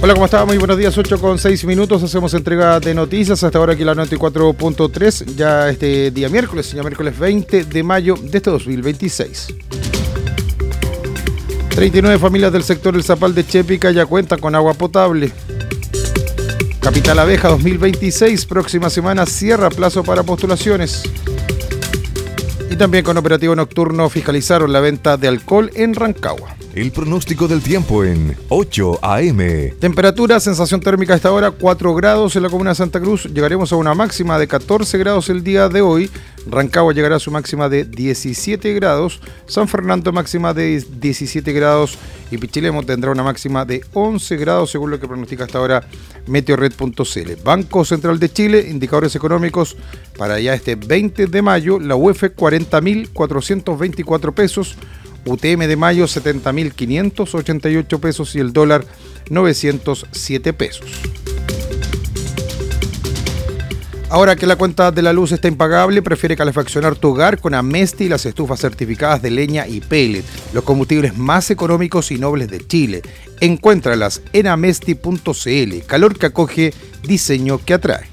Hola, ¿cómo está? Muy buenos días, 8:06. Hacemos entrega de noticias hasta ahora aquí la 94.3. Ya este día miércoles 20 de mayo de este 2026. 39 familias del sector El Zapal de Chépica ya cuentan con agua potable. Capital Abeja 2026, próxima semana cierra plazo para postulaciones. Y también con operativo nocturno fiscalizaron la venta de alcohol en Rancagua. El pronóstico del tiempo en 8 AM. Temperatura, sensación térmica a esta hora, 4 grados en la comuna de Santa Cruz. Llegaremos a una máxima de 14 grados el día de hoy. Rancagua llegará a su máxima de 17 grados. San Fernando máxima de 17 grados. Y Pichilemu tendrá una máxima de 11 grados según lo que pronostica hasta ahora Meteorred.cl. Banco Central de Chile, indicadores económicos para ya este 20 de mayo. La UEF 40.424 pesos. UTM de mayo 70.588 pesos y el dólar 907 pesos. Ahora que la cuenta de la luz está impagable, prefiere calefaccionar tu hogar con Amesti y las estufas certificadas de leña y pellet, los combustibles más económicos y nobles de Chile. Encuéntralas en amesti.cl. Calor que acoge, diseño que atrae.